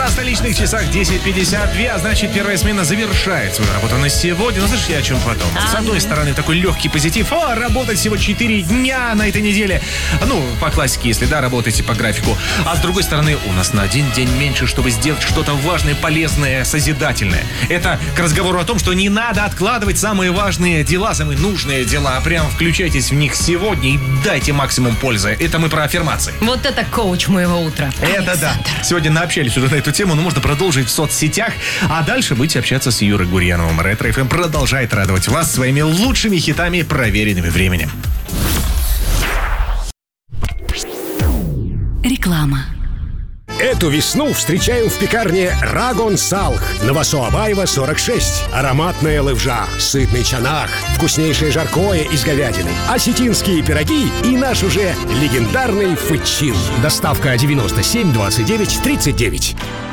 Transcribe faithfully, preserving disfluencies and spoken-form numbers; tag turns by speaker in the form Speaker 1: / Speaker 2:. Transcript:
Speaker 1: На столичных часах десять пятьдесят два, а значит, первая смена завершает свою работу на сегодня. Ну, знаешь, я о чем подумал? А, с одной стороны, такой легкий позитив. О, работать всего четыре дня на этой неделе. Ну, по классике, если да, работаете по графику. А с другой стороны, у нас на один день меньше, чтобы сделать что-то важное, полезное, созидательное. Это к разговору о том, что не надо откладывать самые важные дела, самые нужные дела. Прям включайтесь в них сегодня и дайте максимум пользы. Это мы про аффирмации.
Speaker 2: Вот это коуч моего утра.
Speaker 1: Это
Speaker 2: Александр.
Speaker 1: Да. Сегодня наобщались уже на эту тему, но можно продолжить в соцсетях. А дальше будете общаться с Юрой Гурьяновым. Ретро эф эм продолжает радовать вас своими лучшими хитами, проверенными временем.
Speaker 2: Реклама.
Speaker 3: Эту весну встречаем в пекарне Рагон Салх. Новосоабаева, сорок шесть. Ароматная лывжа, сытный чанах, вкуснейшее жаркое из говядины, осетинские пироги и наш уже легендарный фычин. Доставка девяносто семь двадцать девять тридцать девять.